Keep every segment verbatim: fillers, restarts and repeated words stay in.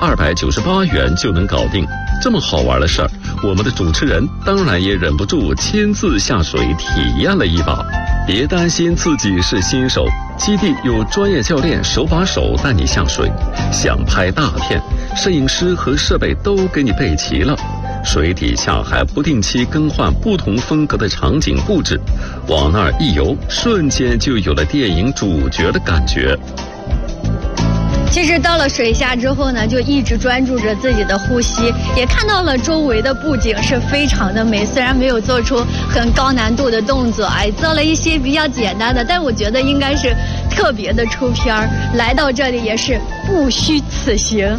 二百九十八元就能搞定。这么好玩的事儿，我们的主持人当然也忍不住亲自下水体验了一把。别担心自己是新手，基地有专业教练手把手带你下水。想拍大片，摄影师和设备都给你备齐了。水底下还不定期更换不同风格的场景布置，往那儿一游，瞬间就有了电影主角的感觉。 其实到了水下之后呢，就一直专注着自己的呼吸，也看到了周围的布景是非常的美。虽然没有做出很高难度的动作，哎，做了一些比较简单的，但我觉得应该是特别的出片儿。来到这里也是不虚此行。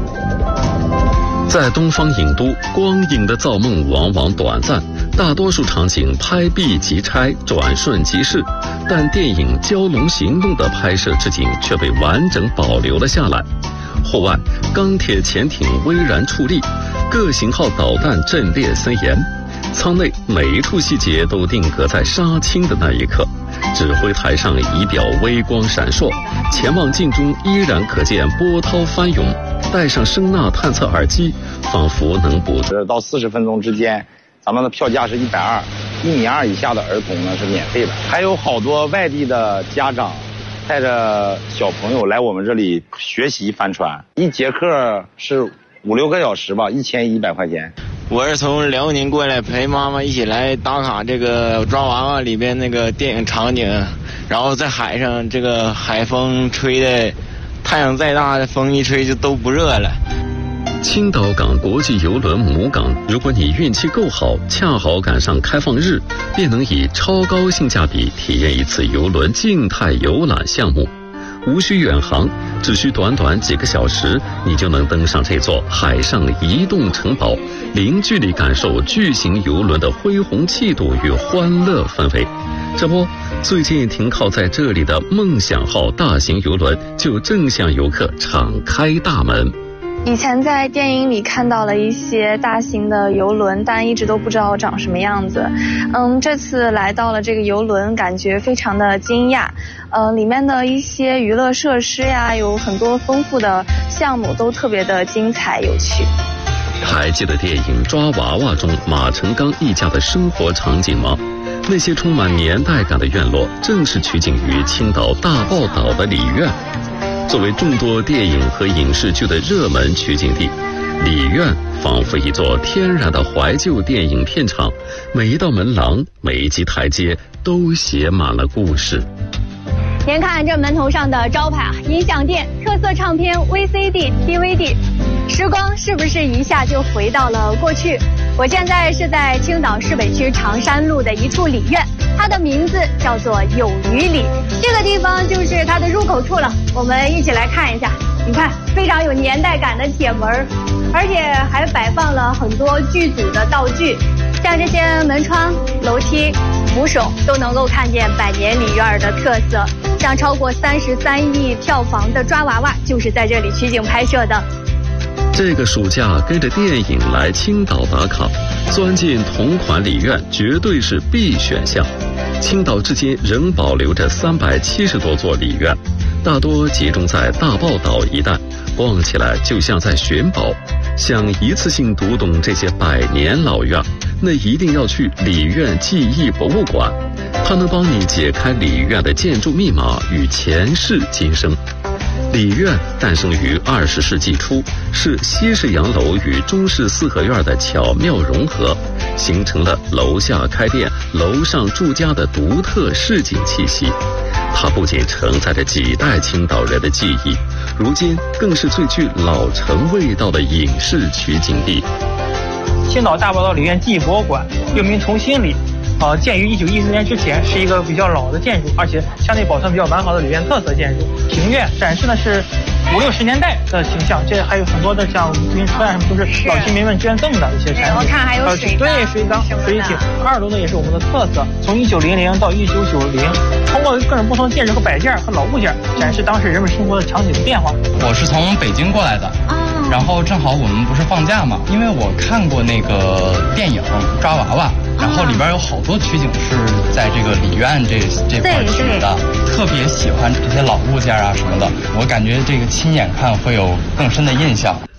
在东方影都，光影的造梦往往短暂，大多数场景拍毕即拆，转瞬即逝，但电影《蛟龙行动》的拍摄之景却被完整保留了下来。户外，钢铁潜艇巍然矗立，各型号导弹阵列森严，舱内每一处细节都定格在杀青的那一刻。指挥台上仪表微光闪烁，潜望镜中依然可见波涛翻涌。戴上声呐探测耳机，仿佛能捕捉到四十分钟之间，咱们的票价是一百二，一米二以下的儿童呢是免费的。还有好多外地的家长带着小朋友来我们这里学习帆船，一节课是五六个小时吧，一千一百块钱。 我是从辽宁过来陪妈妈一起来打卡这个抓娃娃里边那个电影场景，然后在海上这个海风吹的，太阳再大的风一吹就都不热了。 青岛港国际邮轮母港，如果你运气够好，恰好赶上开放日，便能以超高性价比体验一次邮轮静态游览项目。无需远航，只需短短几个小时，你就能登上这座海上移动城堡，零距离感受巨型邮轮的恢宏气度与欢乐氛围。这不，最近停靠在这里的梦想号大型邮轮就正向游客敞开大门。 以前在电影里看到了一些大型的邮轮，但一直都不知道长什么样子。嗯，这次来到了这个邮轮，感觉非常的惊讶。呃，里面的一些娱乐设施呀，有很多丰富的项目，都特别的精彩有趣。 还记得电影《抓娃娃》中马成刚一家的生活场景吗？那些充满年代感的院落，正是取景于青岛大坳岛的里院。作为众多电影和影视剧的热门取景地，里院仿佛一座天然的怀旧电影片场，每一道门廊，每一级台阶都写满了故事。 您看这门头上的招牌啊，音响店、特色唱片、V C D、D V D， 时光是不是一下就回到了过去？我现在是在青岛市北区长山路的一处里院，它的名字叫做有余里，这个地方就是它的入口处了。我们一起来看一下，你看非常有年代感的铁门，而且还摆放了很多剧组的道具，像这些门窗、楼梯、扶手都能够看见百年里院的特色。像超过三十三亿票房的抓娃娃就是在这里取景拍摄的。 这个暑假跟着电影来青岛打卡，钻进同款里院绝对是必选项。青岛至今仍保留着三百七十多座里院，大多集中在大坳岛一带，逛起来就像在寻宝。想一次性读懂这些百年老院，那一定要去里院记忆博物馆，它能帮你解开里院的建筑密码与前世今生。里院诞生于二十世纪初，是西式洋楼与中式四合院的巧妙融合，形成了楼下开店、楼上住家的独特市井气息。它不仅承载着几代青岛人的记忆，如今更是最具老城味道的影视取景地。 青岛大坳岛里院记忆博物馆又名同心里，呃，建于一九一四年之前，是一个比较老的建筑，而且相对保存比较完好的里院特色建筑。庭院展示的是五六十年代的形象，这还有很多的像自行车啊什么，都是老居民们捐赠的一些产品。 我看还有水缸， 对，水缸、水艇。二楼呢也是我们的特色，从一九零零到一九九零，通过各种不同的建筑和摆件和老物件，展示当时人们生活的场景的变化。 我是从北京过来的。然后正好我们不是放假嘛，因为我看过那个电影《抓娃娃》，然后里边有好多取景是在这个里院这这块取的，特别喜欢这些老物件啊什么的，我感觉这个亲眼看会有更深的印象。